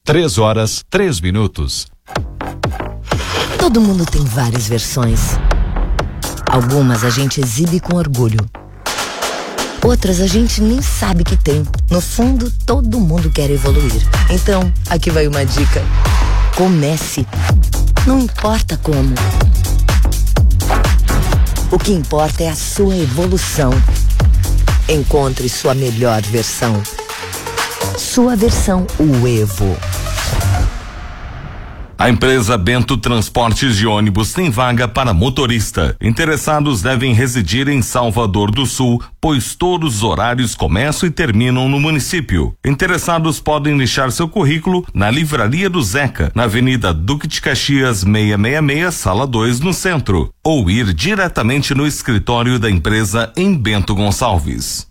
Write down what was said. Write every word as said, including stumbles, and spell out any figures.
Três horas, três minutos. Todo mundo tem várias versões. Algumas a gente exibe com orgulho. Outras a gente nem sabe que tem. No fundo, todo mundo quer evoluir. Então, aqui vai uma dica. Comece. Não importa como. O que importa é a sua evolução. Encontre sua melhor versão. Sua versão Uevo. A empresa Bento Transportes de Ônibus tem vaga para motorista. Interessados devem residir em Salvador do Sul, pois todos os horários começam e terminam no município. Interessados podem deixar seu currículo na Livraria do Zeca, na Avenida Duque de Caxias seiscentos e sessenta e seis, Sala dois, no centro, ou ir diretamente no escritório da empresa em Bento Gonçalves.